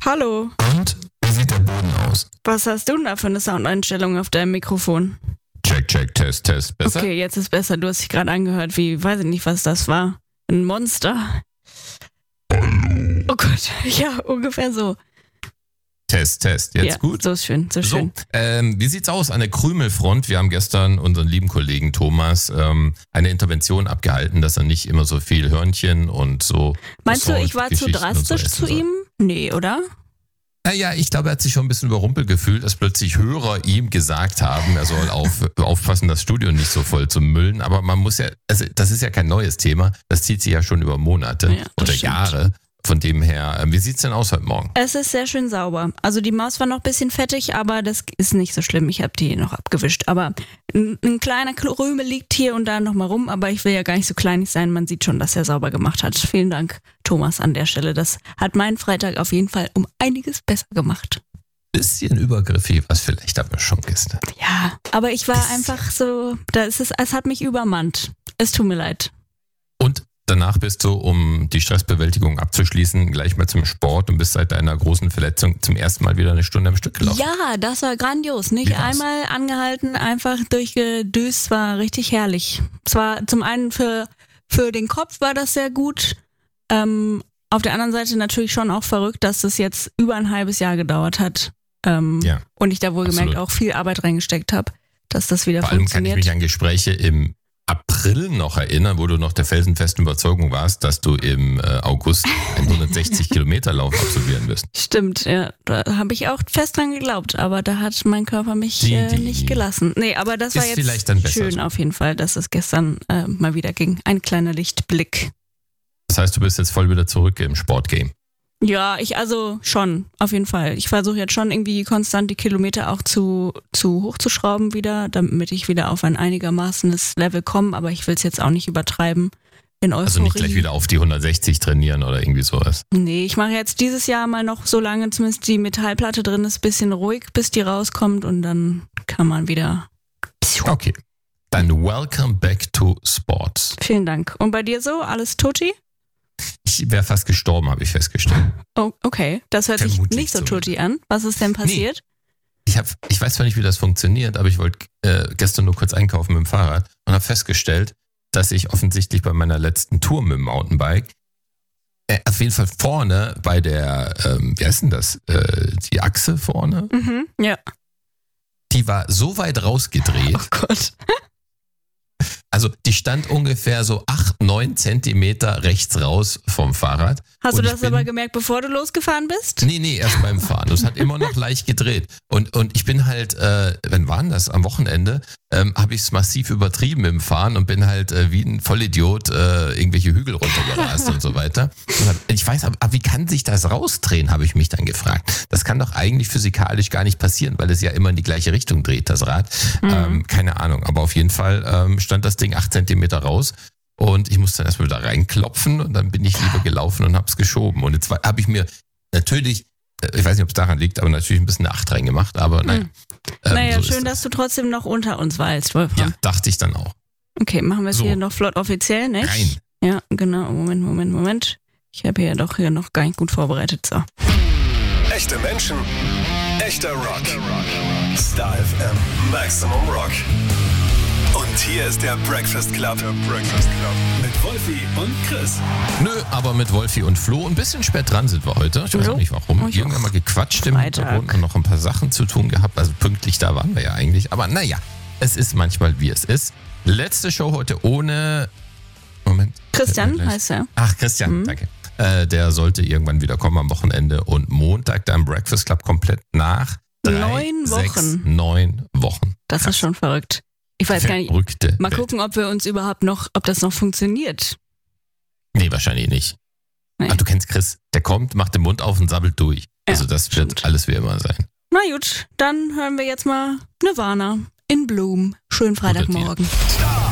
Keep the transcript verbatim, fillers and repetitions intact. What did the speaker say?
Hallo. Und? Wie sieht der Boden aus? Was hast du denn da für eine Soundeinstellung auf deinem Mikrofon? Check, check, Test, Test. Besser? Okay, jetzt ist besser. Du hast dich gerade angehört wie, weiß ich nicht, was das war. Ein Monster. Hallo. Oh Gott, ja, ungefähr so. Test, Test. Jetzt ja, gut? so ist schön, so, So, schön. ähm, wie sieht's aus an der Krümelfront? Wir haben gestern unseren lieben Kollegen Thomas ähm, eine Intervention abgehalten, dass er nicht immer so viel Hörnchen und so. Meinst du, ich war zu Salt-Geschichten und drastisch so zu essen ihm? Nee, oder? Naja, ich glaube, er hat sich schon ein bisschen überrumpelt gefühlt, dass plötzlich Hörer ihm gesagt haben, er soll auf, aufpassen, das Studio nicht so voll zu müllen. Aber man muss ja, also das ist ja kein neues Thema, das zieht sich ja schon über Monate Ja, das oder stimmt. Jahre. Von dem her, äh, wie sieht's denn aus heute Morgen? Es ist sehr schön sauber. Also die Maus war noch ein bisschen fettig, aber das ist nicht so schlimm. Ich habe die noch abgewischt. Aber ein, ein kleiner Krümel liegt hier und da noch mal rum, aber ich will ja gar nicht so kleinig sein. Man sieht schon, dass er sauber gemacht hat. Vielen Dank, Thomas, an der Stelle. Das hat meinen Freitag auf jeden Fall um einiges besser gemacht. Bisschen übergriffig, was vielleicht aber schon gestern. Ja, aber ich war einfach so, da ist es, es hat mich übermannt. Es tut mir leid. Und danach bist du, um die Stressbewältigung abzuschließen, gleich mal zum Sport und bist seit deiner großen Verletzung zum ersten Mal wieder eine Stunde am Stück gelaufen. Ja, das war grandios. Nicht Wie war's? einmal angehalten, einfach durchgedüst, war richtig herrlich. Es war zum einen für, für den Kopf war das sehr gut. Ähm, auf der anderen Seite natürlich schon auch verrückt, dass das jetzt über ein halbes Jahr gedauert hat. Ähm, Ja, und ich da wohlgemerkt absolut. auch viel Arbeit reingesteckt habe, dass das wieder Vor allem kann ich funktioniert. mich an Gespräche im April noch erinnern, wo du noch der felsenfesten Überzeugung warst, dass du im äh, August einen hundertsechzig Kilometer Lauf absolvieren wirst. Stimmt, ja, da habe ich auch fest dran geglaubt, aber da hat mein Körper mich Die, äh, die. nicht gelassen. Nee, aber das war Ist jetzt vielleicht dann besser schön so. auf jeden Fall, dass es gestern äh, mal wieder ging. Ein kleiner Lichtblick. Das heißt, du bist jetzt voll wieder zurück im Sportgame. Ja, ich also schon, auf jeden Fall. Ich versuche jetzt schon irgendwie konstant die Kilometer auch zu, zu hochzuschrauben wieder, damit ich wieder auf ein einigermaßenes Level komme, aber ich will es jetzt auch nicht übertreiben. In Euphorie. Also nicht gleich wieder auf die hundertsechzig trainieren oder irgendwie sowas. Nee, ich mache jetzt dieses Jahr mal noch, solange zumindest die Metallplatte drin ist, bisschen ruhig, bis die rauskommt und dann kann man wieder. Okay. Dann welcome back to Sports. Vielen Dank. Und bei dir so? Alles tutti? Ich wäre fast gestorben, habe ich festgestellt. Oh, okay. Das hört sich Vermutlich nicht so so. tutti an. Was ist denn passiert? Ich, hab, ich weiß zwar nicht, wie das funktioniert, aber ich wollte äh, gestern nur kurz einkaufen mit dem Fahrrad und habe festgestellt, dass ich offensichtlich bei meiner letzten Tour mit dem Mountainbike äh, auf jeden Fall vorne bei der, ähm, wie heißt denn das, äh, die Achse vorne, Mhm, ja. die war so weit rausgedreht, Oh Gott. also die stand ungefähr so acht, neun Zentimeter rechts raus vom Fahrrad. Hast Und du ich das bin- aber gemerkt, bevor du losgefahren bist? Nee, nee, erst beim Fahren. Das hat immer noch leicht gedreht. Und, und ich bin halt, äh, wann war denn das? Am Wochenende ähm, habe ich es massiv übertrieben mit dem Fahren und bin halt äh, wie ein Vollidiot äh, irgendwelche Hügel runtergerast und so weiter. Und hab, ich weiß, aber, aber wie kann sich das rausdrehen, habe ich mich dann gefragt. Das kann doch eigentlich physikalisch gar nicht passieren, weil es ja immer in die gleiche Richtung dreht, das Rad. Mhm. Ähm, keine Ahnung, aber auf jeden Fall ähm, stand das Ding acht Zentimeter raus. Und ich musste dann erstmal wieder reinklopfen und dann bin ich lieber gelaufen und hab's geschoben. Und jetzt habe ich mir natürlich, äh, ich weiß nicht, ob es daran liegt, aber natürlich ein bisschen eine acht reingemacht, aber nein. Mhm. Ähm, Naja, so ist schön, dass du trotzdem noch unter uns weilst, Wolfram. Ja, dachte ich dann auch. Okay, machen wir es So. hier noch flott offiziell, nicht? Rein. Ja, genau. Moment, Moment, Moment. Ich habe hier doch hier noch gar nicht gut vorbereitet. So. Echte Menschen, echter Rock. Star F M, Maximum Rock. Und hier ist der Breakfast Club. Der Breakfast Club. Mit Wolfi und Chris. Nö, aber mit Wolfi und Flo ein bisschen spät dran sind wir heute. Ich weiß Jo. auch nicht warum. Oh, ich Irgendwann auch. mal gequatscht im Freitag. Hintergrund und noch ein paar Sachen zu tun gehabt. Also pünktlich da waren wir ja eigentlich. Aber naja, es ist manchmal wie es ist. Letzte Show heute ohne... Moment. Christian Gleich. heißt er. Ach, Christian, Mhm. danke. Äh, der sollte irgendwann wieder kommen am Wochenende und Montag dann Breakfast Club komplett nach drei, Neun sechs, Wochen. neun Wochen. Das Krass. ist schon verrückt. Ich weiß gar nicht. Verrückte Mal Welt. gucken, ob wir uns überhaupt noch, ob das noch funktioniert. Nee, wahrscheinlich nicht. Nee. Ach, du kennst Chris, der kommt, macht den Mund auf und sabbelt durch. Ja, Also das wird stimmt. alles wie immer sein. Na gut, dann hören wir jetzt mal Nirvana in Bloom. Schönen Freitagmorgen. Star